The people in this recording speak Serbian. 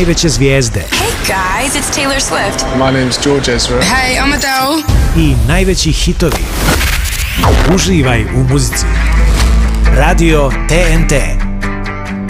najveće zvijezde. Hey guys, it's Taylor Swift. My name is George Ezra. Hey, I'm Adele. I najveći hitovi. Uživaj u muzici. Radio TNT.